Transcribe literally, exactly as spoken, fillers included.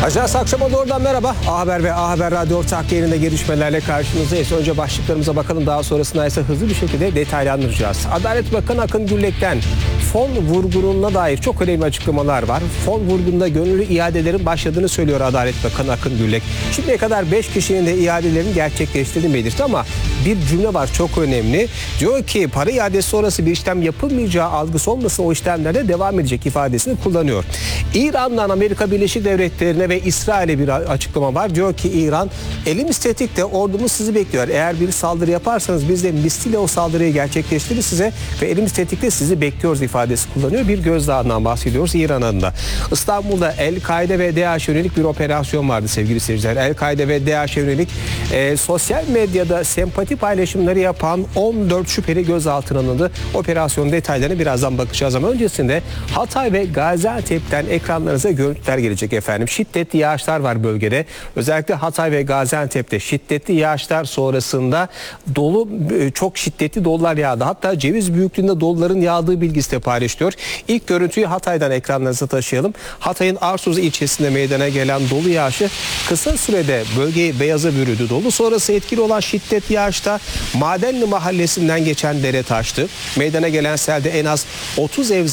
Ajans Akşam'a doğrudan merhaba. A Haber ve A Haber Radyo ortak yayınında gelişmelerle karşınızdayız. Önce başlıklarımıza bakalım, daha sonrasında ise hızlı bir şekilde detaylandıracağız. Adalet Bakanı Akın Gürlek'ten fon vurgununa dair çok önemli açıklamalar var. Fon vurgununda gönüllü iadelerin başladığını söylüyor Adalet Bakanı Akın Gürlek. Şimdiye kadar beş kişinin de iadelerin gerçekleştiğini belirtti ama bir cümle var çok önemli. Diyor ki para iadesi sonrası bir işlem yapılmayacağı algısı olmasın, o işlemlerde devam edecek ifadesini kullanıyor. İran'dan Amerika Birleşik Devletleri'ne ve İsrail'e bir açıklama var. Diyor ki İran, elimiz tetikte, ordumuz sizi bekliyor. Eğer bir saldırı yaparsanız biz de misliyle o saldırıyı gerçekleştiririz size ve elimiz tetikte sizi bekliyoruz ifadesi kullanıyor. Bir gözdağından bahsediyoruz İran adına. İstanbul'da El-Kaide ve DAEŞ'e yönelik bir operasyon vardı sevgili seyirciler. El-Kaide ve DAEŞ'e yönelik e, sosyal medyada sempati paylaşımları yapan on dört şüpheli gözaltına alındı. Operasyon detaylarına birazdan bakacağız ama öncesinde Hatay ve Gaziantep'ten ekranlarınıza görüntüler gelecek efendim. Şiddetli yağışlar var bölgede. Özellikle Hatay ve Gaziantep'te şiddetli yağışlar sonrasında dolu, çok şiddetli dolular yağdı. Hatta ceviz büyüklüğünde doluların yağdığı bilgisi de paylaşılıyor. İlk görüntüyü Hatay'dan ekranlarınıza taşıyalım. Hatay'ın Arsuz ilçesinde meydana gelen dolu yağışı kısa sürede bölgeyi beyaza bürüdü dolu. Sonrası etkili olan şiddetli yağışta Madenli mahallesinden geçen dere taştı. Meydana gelen selde en az otuz ev